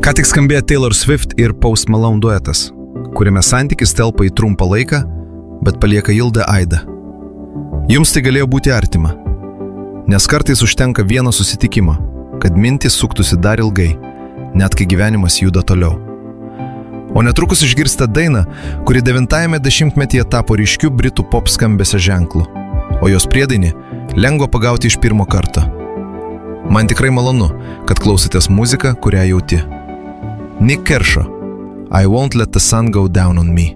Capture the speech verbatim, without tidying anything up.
Ką tik skambėjo Taylor Swift ir Post Malone duetas, kuriame santykis telpa į trumpą laiką, bet palieka ilgą aidą. Jums tai galėjo būti artima, nes kartais užtenka vieno susitikimo, kad mintys suktųsi dar ilgai, net kai gyvenimas juda toliau. O netrukus išgirsta dainą, kuri devintajame dešimtmetyje tapo ryškiu britų pop skambesio ženklu, o jos priedainį lengva pagauti iš pirmo karto. Man tikrai malonu, kad klausotės muziką, kurią jauti. Nick Kershaw, I Won't Let the Sun Go Down on Me.